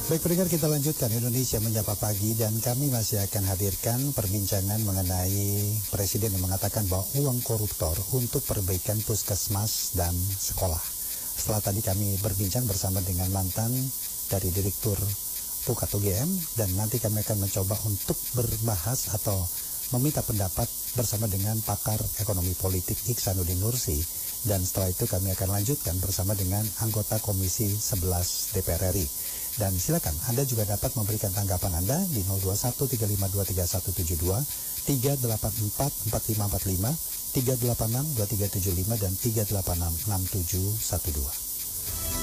Baik pendengar, kita lanjutkan Indonesia Menyapa Pagi dan kami masih akan hadirkan perbincangan mengenai Presiden yang mengatakan bahwa uang koruptor untuk perbaikan puskesmas dan sekolah. Setelah tadi kami berbincang bersama dengan mantan dari Direktur Pukat UGM dan nanti kami akan mencoba untuk berbahas atau meminta pendapat bersama dengan pakar ekonomi politik Iksanuddin Nursi. Dan setelah itu kami akan lanjutkan bersama dengan anggota Komisi 11 DPR RI. Dan silakan Anda juga dapat memberikan tanggapan Anda di 0213523172, 3844545, 3862375 dan 3866712.